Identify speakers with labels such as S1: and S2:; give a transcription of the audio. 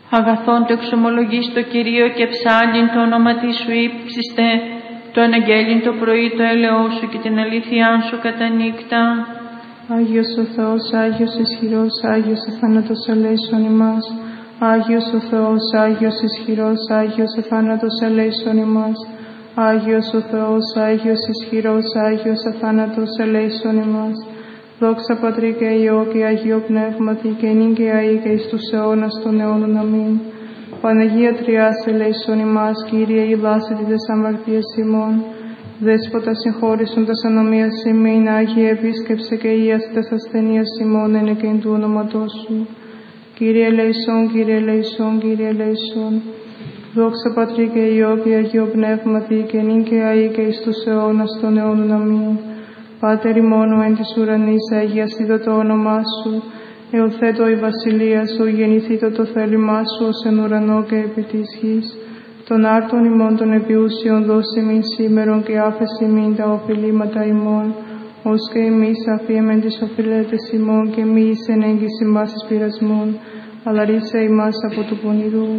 S1: Αγαθόν το εξομολογείς το Κυρίο και ψάλιν το όνομα της σου ύψιστε, το αναγγέλιν το πρωί το έλεος σου και την αλήθειά σου κατά νύκτα.
S2: Άγιος ο Θεός, Άγιος ισχυρός, Άγιος αθάνατος ελέησον ημάς. Άγιος ο Θεός, Άγιος ισχυρός, Άγιος αθάνατος ελέησον ημάς. Άγιος ο Θεός, Άγιος ισχυρός, Άγιος αθάνατος ελέησον ημάς. Δόξα Πατρί και Υιό και Αγίο Πνεύματι και νυν και αεί και εις τους αιώνας των αιώνων. Αμήν. Παναγία Τριάς ελέησον ημάς, Κύριε ηλάσητη τες αμαρτίες ημών. Δέσποτα συγχώρησον τας ανομίας ημίν, Άγιε επίσκεψε και ίασε τας ασθενείας ημών, ένε και εν του ονόματός σου. Κύριε ελέησον, Κύριε ελέησον, Κύριε ελέησον. Δόξα Πατρί και Υιό και Αγίο Πνεύματι και νυν και αεί και εις τους αιώνας των αιώνων. Αμήν. Πάτερ ημών εν της ουρανής, αγιασθήτω το όνομά σου, εωθέτω η βασιλεία σου, γεννηθήτω το θέλημά σου ως εν ουρανό και επί της γης. Των άρτων ημών των επιούσιων δώσει μην σήμερον και άφεση μην τα οφειλήματα ημών, ως και εμείς αφίεμεν τις οφειλέτες ημών και μη εις εν έγκυς ημάς εις πειρασμόν, αλλά ρίσε ημάς από του πονηρού.